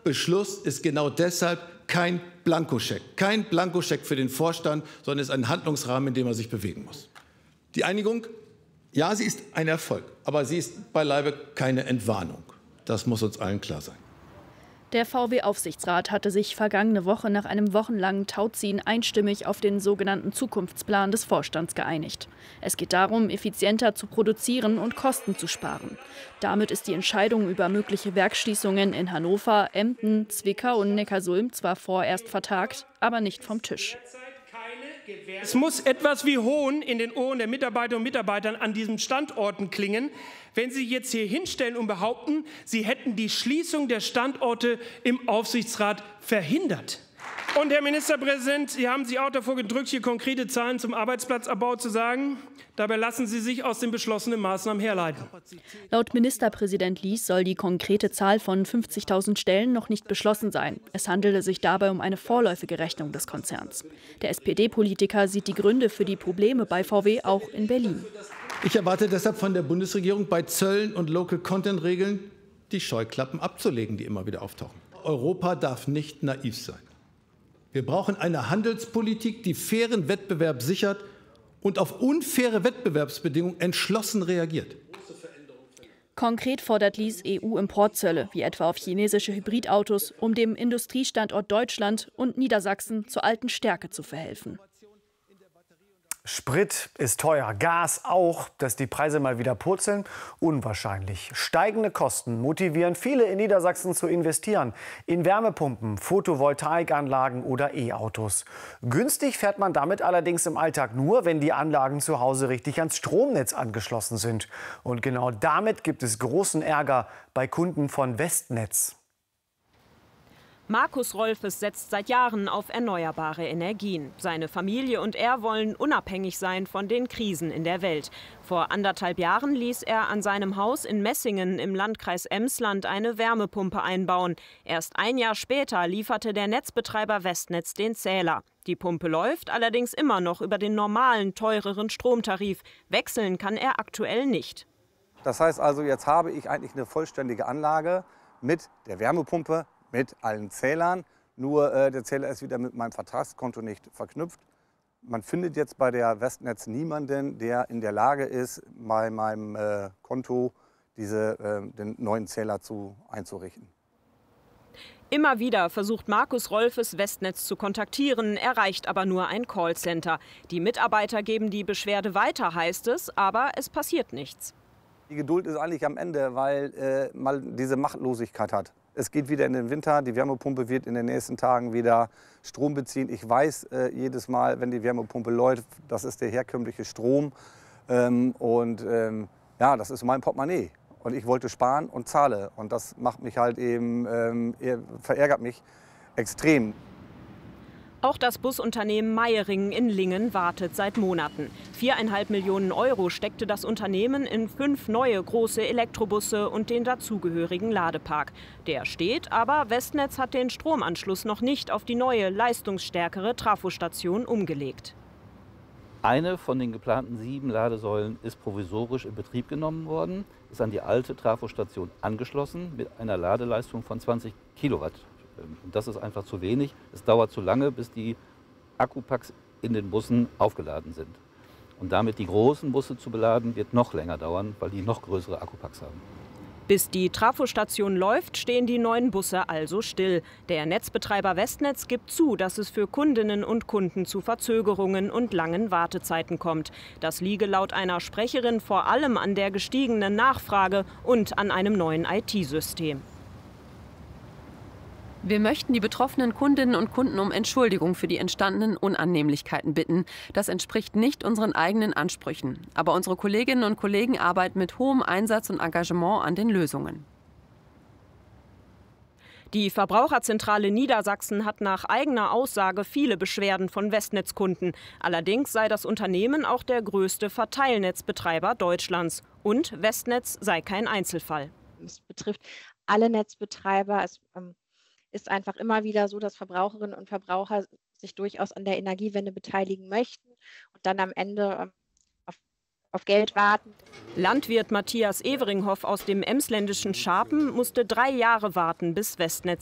Beschluss ist genau deshalb kein Blankoscheck. Kein Blankoscheck für den Vorstand, sondern es ist ein Handlungsrahmen, in dem er sich bewegen muss. Die Einigung, ja, sie ist ein Erfolg, aber sie ist beileibe keine Entwarnung. Das muss uns allen klar sein. Der VW-Aufsichtsrat hatte sich vergangene Woche nach einem wochenlangen Tauziehen einstimmig auf den sogenannten Zukunftsplan des Vorstands geeinigt. Es geht darum, effizienter zu produzieren und Kosten zu sparen. Damit ist die Entscheidung über mögliche Werksschließungen in Hannover, Emden, Zwickau und Neckarsulm zwar vorerst vertagt, aber nicht vom Tisch. Es muss etwas wie Hohn in den Ohren der Mitarbeiterinnen und Mitarbeitern an diesen Standorten klingen, wenn Sie jetzt hier hinstellen und behaupten, Sie hätten die Schließung der Standorte im Aufsichtsrat verhindert. Und Herr Ministerpräsident, Sie haben sich auch davor gedrückt, hier konkrete Zahlen zum Arbeitsplatzabbau zu sagen. Dabei lassen Sie sich aus den beschlossenen Maßnahmen herleiten. Laut Ministerpräsident Lies soll die konkrete Zahl von 50.000 Stellen noch nicht beschlossen sein. Es handele sich dabei um eine vorläufige Rechnung des Konzerns. Der SPD-Politiker sieht die Gründe für die Probleme bei VW auch in Berlin. Ich erwarte deshalb von der Bundesregierung, bei Zöllen und Local-Content-Regeln die Scheuklappen abzulegen, die immer wieder auftauchen. Europa darf nicht naiv sein. Wir brauchen eine Handelspolitik, die fairen Wettbewerb sichert und auf unfaire Wettbewerbsbedingungen entschlossen reagiert. Konkret fordert Lies EU-Importzölle, wie etwa auf chinesische Hybridautos, um dem Industriestandort Deutschland und Niedersachsen zur alten Stärke zu verhelfen. Sprit ist teuer, Gas auch. Dass die Preise mal wieder purzeln? Unwahrscheinlich. Steigende Kosten motivieren viele in Niedersachsen zu investieren. In Wärmepumpen, Photovoltaikanlagen oder E-Autos. Günstig fährt man damit allerdings im Alltag nur, wenn die Anlagen zu Hause richtig ans Stromnetz angeschlossen sind. Und genau damit gibt es großen Ärger bei Kunden von Westnetz. Markus Rolfes setzt seit Jahren auf erneuerbare Energien. Seine Familie und er wollen unabhängig sein von den Krisen in der Welt. Vor 1,5 Jahren ließ er an seinem Haus in Messingen im Landkreis Emsland eine Wärmepumpe einbauen. Erst ein Jahr später lieferte der Netzbetreiber Westnetz den Zähler. Die Pumpe läuft allerdings immer noch über den normalen, teureren Stromtarif. Wechseln kann er aktuell nicht. Das heißt also, jetzt habe ich eigentlich eine vollständige Anlage mit der Wärmepumpe, mit allen Zählern, nur der Zähler ist wieder mit meinem Vertragskonto nicht verknüpft. Man findet jetzt bei der Westnetz niemanden, der in der Lage ist, bei meinem Konto den neuen Zähler einzurichten. Immer wieder versucht Markus Rolfes, Westnetz zu kontaktieren, erreicht aber nur ein Callcenter. Die Mitarbeiter geben die Beschwerde weiter, heißt es, aber es passiert nichts. Die Geduld ist eigentlich am Ende, weil man diese Machtlosigkeit hat. Es geht wieder in den Winter, die Wärmepumpe wird in den nächsten Tagen wieder Strom beziehen. Ich weiß jedes Mal, wenn die Wärmepumpe läuft, das ist der herkömmliche Strom. Ja, das ist mein Portemonnaie. Und ich wollte sparen und zahle. Und das macht mich halt eben, verärgert mich extrem. Auch das Busunternehmen Meyering in Lingen wartet seit Monaten. 4,5 Millionen € steckte das Unternehmen in 5 neue große Elektrobusse und den dazugehörigen Ladepark. Der steht, aber Westnetz hat den Stromanschluss noch nicht auf die neue, leistungsstärkere Trafostation umgelegt. Eine von den geplanten 7 Ladesäulen ist provisorisch in Betrieb genommen worden, ist an die alte Trafostation angeschlossen mit einer Ladeleistung von 20 Kilowatt. Und das ist einfach zu wenig. Es dauert zu lange, bis die Akkupacks in den Bussen aufgeladen sind. Und damit die großen Busse zu beladen, wird noch länger dauern, weil die noch größere Akkupacks haben. Bis die Trafostation läuft, stehen die neuen Busse also still. Der Netzbetreiber Westnetz gibt zu, dass es für Kundinnen und Kunden zu Verzögerungen und langen Wartezeiten kommt. Das liege laut einer Sprecherin vor allem an der gestiegenen Nachfrage und an einem neuen IT-System. Wir möchten die betroffenen Kundinnen und Kunden um Entschuldigung für die entstandenen Unannehmlichkeiten bitten. Das entspricht nicht unseren eigenen Ansprüchen. Aber unsere Kolleginnen und Kollegen arbeiten mit hohem Einsatz und Engagement an den Lösungen. Die Verbraucherzentrale Niedersachsen hat nach eigener Aussage viele Beschwerden von Westnetzkunden. Allerdings sei das Unternehmen auch der größte Verteilnetzbetreiber Deutschlands. Und Westnetz sei kein Einzelfall. Es betrifft alle Netzbetreiber. Es ist einfach immer wieder so, dass Verbraucherinnen und Verbraucher sich durchaus an der Energiewende beteiligen möchten und dann am Ende auf Geld warten. Landwirt Matthias Everinghoff aus dem emsländischen Scharpen musste 3 Jahre warten, bis Westnetz